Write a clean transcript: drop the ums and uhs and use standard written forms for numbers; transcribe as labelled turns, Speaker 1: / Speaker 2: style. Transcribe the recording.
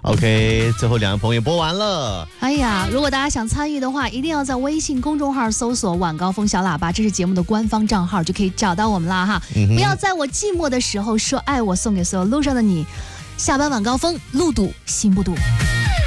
Speaker 1: OK， 最后2个朋友播完了。
Speaker 2: 哎呀，如果大家想参与的话，一定要在微信公众号搜索晚高峰小喇叭，这是节目的官方账号，就可以找到我们啦哈。不要在我寂寞的时候说爱我，送给所有路上的你。下班晚高峰，路堵心不堵。